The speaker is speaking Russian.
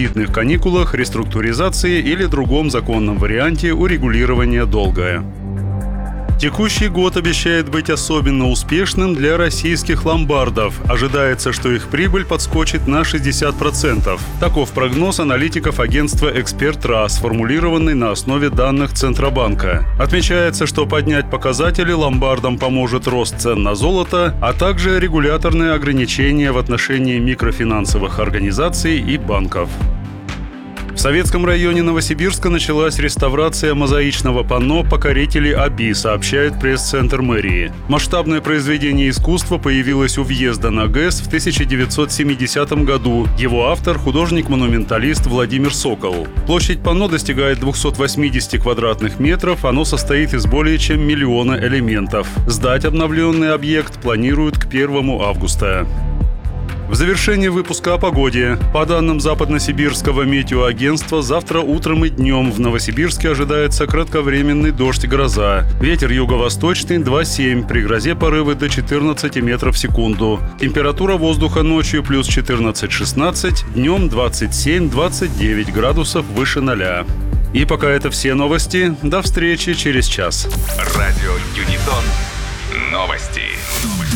кредитных каникулах, реструктуризации или другом законном варианте урегулирования долга. Текущий год обещает быть особенно успешным для российских ломбардов. Ожидается, что их прибыль подскочит на 60%. Таков прогноз аналитиков агентства «Эксперт.РА», сформулированный на основе данных Центробанка. Отмечается, что поднять показатели ломбардам поможет рост цен на золото, а также регуляторные ограничения в отношении микрофинансовых организаций и банков. В Советском районе Новосибирска началась реставрация мозаичного панно «Покорители Оби», сообщает пресс-центр мэрии. Масштабное произведение искусства появилось у въезда на ГЭС в 1970 году. Его автор – художник-монументалист Владимир Сокол. Площадь панно достигает 280 квадратных метров, оно состоит из более чем 1 миллиона элементов. Сдать обновленный объект планируют к 1 августа. В завершении выпуска о погоде. По данным Западно-Сибирского метеоагентства, завтра утром и днем в Новосибирске ожидается кратковременный дождь и гроза. Ветер юго-восточный 2,7, при грозе порывы до 14 метров в секунду. Температура воздуха ночью плюс 14-16, днем 27-29 градусов выше 0. И пока это все новости. До встречи через час. Радио Юнитон. Новости.